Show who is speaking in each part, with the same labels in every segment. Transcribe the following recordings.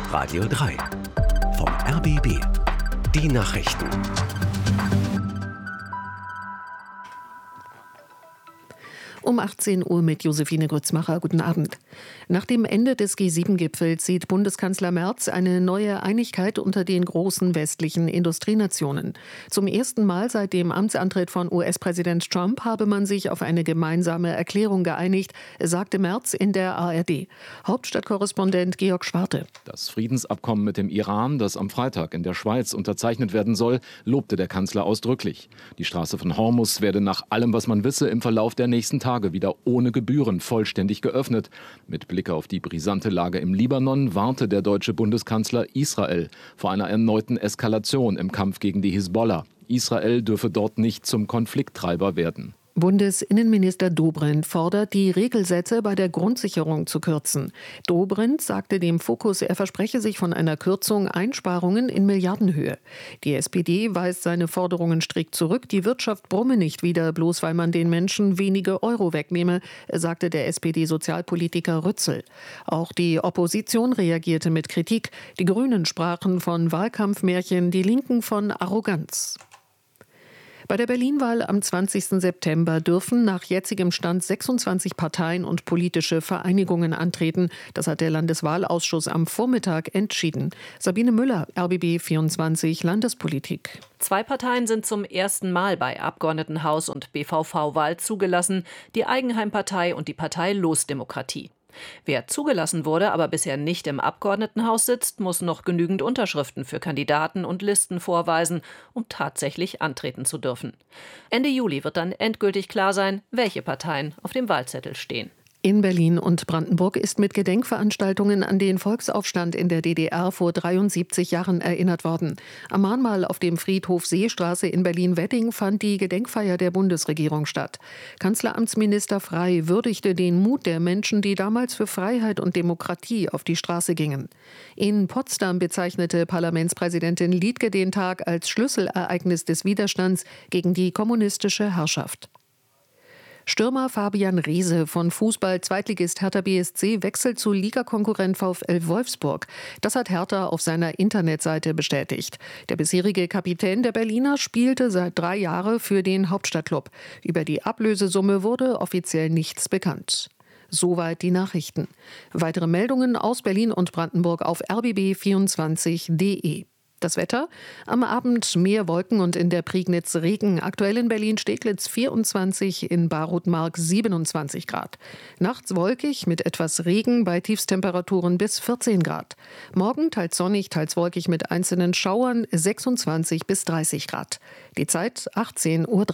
Speaker 1: Radio 3 vom RBB. Die Nachrichten.
Speaker 2: Um 18 Uhr mit Josephine Grützmacher. Guten Abend. Nach dem Ende des G7-Gipfels sieht Bundeskanzler Merz eine neue Einigkeit unter den großen westlichen Industrienationen. Zum ersten Mal seit dem Amtsantritt von US-Präsident Trump habe man sich auf eine gemeinsame Erklärung geeinigt, sagte Merz in der ARD. Hauptstadtkorrespondent Georg Schwarte.
Speaker 3: Das Friedensabkommen mit dem Iran, das am Freitag in der Schweiz unterzeichnet werden soll, lobte der Kanzler ausdrücklich. Die Straße von Hormuz werde nach allem, was man wisse, im Verlauf der nächsten Tage wieder ohne Gebühren vollständig geöffnet. Mit Blick auf die brisante Lage im Libanon warnte der deutsche Bundeskanzler Israel vor einer erneuten Eskalation im Kampf gegen die Hisbollah. Israel dürfe dort nicht zum Konflikttreiber werden.
Speaker 2: Bundesinnenminister Dobrindt fordert, die Regelsätze bei der Grundsicherung zu kürzen. Dobrindt sagte dem Fokus, er verspreche sich von einer Kürzung Einsparungen in Milliardenhöhe. Die SPD weist seine Forderungen strikt zurück. Die Wirtschaft brumme nicht wieder, bloß weil man den Menschen wenige Euro wegnehme, sagte der SPD-Sozialpolitiker Rützel. Auch die Opposition reagierte mit Kritik. Die Grünen sprachen von Wahlkampfmärchen, die Linken von Arroganz. Bei der Berlin-Wahl am 20. September dürfen nach jetzigem Stand 26 Parteien und politische Vereinigungen antreten. Das hat der Landeswahlausschuss am Vormittag entschieden. Sabine Müller, RBB 24 Landespolitik.
Speaker 4: 2 Parteien sind zum ersten Mal bei Abgeordnetenhaus- und BVV-Wahl zugelassen, die Eigenheimpartei und die Partei Losdemokratie. Wer zugelassen wurde, aber bisher nicht im Abgeordnetenhaus sitzt, muss noch genügend Unterschriften für Kandidaten und Listen vorweisen, um tatsächlich antreten zu dürfen. Ende Juli wird dann endgültig klar sein, welche Parteien auf dem Wahlzettel stehen.
Speaker 2: In Berlin und Brandenburg ist mit Gedenkveranstaltungen an den Volksaufstand in der DDR vor 73 Jahren erinnert worden. Am Mahnmal auf dem Friedhof Seestraße in Berlin-Wedding fand die Gedenkfeier der Bundesregierung statt. Kanzleramtsminister Frey würdigte den Mut der Menschen, die damals für Freiheit und Demokratie auf die Straße gingen. In Potsdam bezeichnete Parlamentspräsidentin Liedtke den Tag als Schlüsselereignis des Widerstands gegen die kommunistische Herrschaft. Stürmer Fabian Reese von Fußball-Zweitligist Hertha BSC wechselt zu Ligakonkurrent VfL Wolfsburg. Das hat Hertha auf seiner Internetseite bestätigt. Der bisherige Kapitän der Berliner spielte seit 3 Jahren für den Hauptstadtklub. Über die Ablösesumme wurde offiziell nichts bekannt. Soweit die Nachrichten. Weitere Meldungen aus Berlin und Brandenburg auf rbb24.de. Das Wetter: am Abend mehr Wolken und in der Prignitz Regen. Aktuell in Berlin-Steglitz 24, in Barutmark 27 Grad. Nachts wolkig mit etwas Regen bei Tiefstemperaturen bis 14 Grad. Morgen teils sonnig, teils wolkig mit einzelnen Schauern 26 bis 30 Grad. Die Zeit 18:03 Uhr.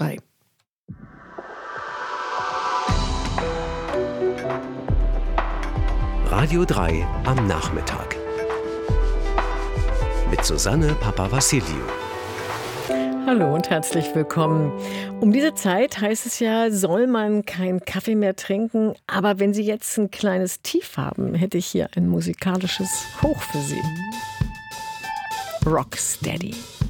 Speaker 1: Radio 3 am Nachmittag. Mit Susanne Papavassiliou.
Speaker 5: Hallo und herzlich willkommen. Um diese Zeit heißt es ja, soll man keinen Kaffee mehr trinken. Aber wenn Sie jetzt ein kleines Tief haben, hätte ich hier ein musikalisches Hoch für Sie. Rocksteady.